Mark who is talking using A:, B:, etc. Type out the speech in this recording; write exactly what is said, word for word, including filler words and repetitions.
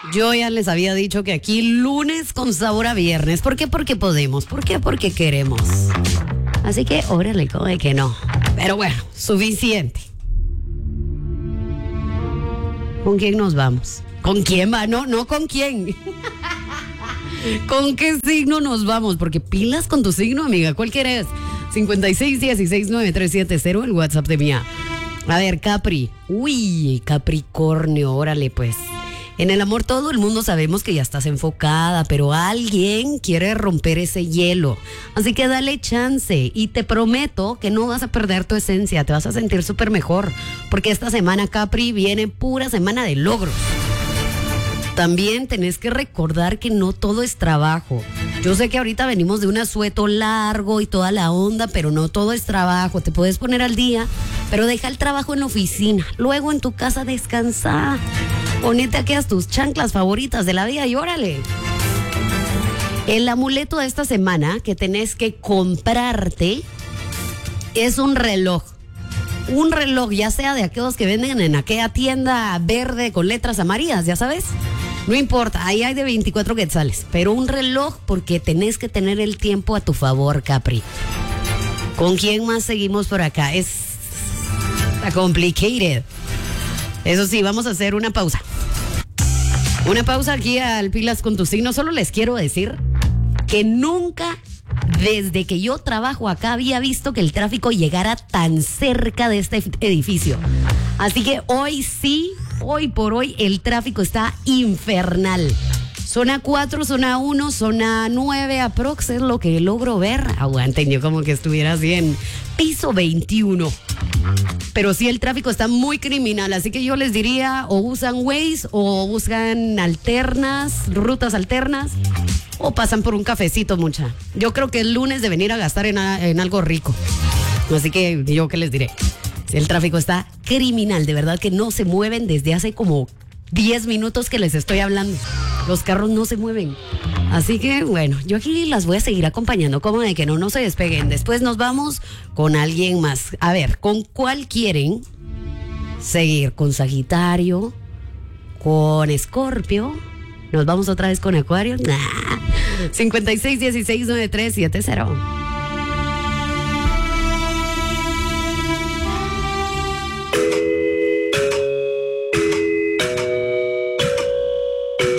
A: Yo ya les había dicho que aquí lunes con sabor a viernes. ¿Por qué? Porque podemos. ¿Por qué? Porque queremos. Así que órale, como de que no. Pero bueno, suficiente. ¿Con quién nos vamos? ¿Con quién va? No, no con quién. ¿Con qué signo nos vamos? Porque pilas con tu signo, amiga. ¿Cuál quieres? cincuenta y seis, dieciséis, noventa y tres setenta, el WhatsApp de Mía. A ver, Capri. Uy, Capricornio, órale pues. En el amor todo el mundo sabemos que ya estás enfocada, pero alguien quiere romper ese hielo. Así que dale chance y te prometo que no vas a perder tu esencia, te vas a sentir súper mejor. Porque esta semana, Capri, viene pura semana de logros. También tenés que recordar que no todo es trabajo. Yo sé que ahorita venimos de un asueto largo y toda la onda, pero no todo es trabajo. Te puedes poner al día, pero deja el trabajo en la oficina. Luego en tu casa descansa. Ponete aquellas tus chanclas favoritas de la vida y órale. El amuleto de esta semana que tenés que comprarte es un reloj. Un reloj, ya sea de aquellos que venden en aquella tienda verde con letras amarillas, ya sabes. No importa, ahí hay de veinticuatro quetzales, pero un reloj porque tenés que tener el tiempo a tu favor, Capri. ¿Con quién más seguimos por acá? Es está complicated. Eso sí, vamos a hacer una pausa. Una pausa aquí al Pilas con tu signo. Solo les quiero decir que nunca, desde que yo trabajo acá, había visto que el tráfico llegara tan cerca de este edificio. Así que hoy sí, hoy por hoy, el tráfico está infernal. Zona cuatro, zona uno, zona nueve, aprox es lo que logro ver. Aguanten, yo como que estuviera así en piso veintiuno. Pero sí, el tráfico está muy criminal, así que yo les diría o usan Waze o buscan alternas, rutas alternas o pasan por un cafecito, mucha. Yo creo que el lunes de venir a gastar en, a, en algo rico. Así que yo qué les diré. Si el tráfico está criminal, de verdad que no se mueven desde hace como diez minutos que les estoy hablando. Los carros no se mueven. Así que bueno, yo aquí las voy a seguir acompañando, como de que no, no se despeguen. Después nos vamos con alguien más. A ver, ¿con cuál quieren seguir? ¿Con Sagitario? ¿Con Escorpio? ¿Nos vamos otra vez con Acuario? Nah. cincuenta y seis, dieciséis, noventa y tres setenta.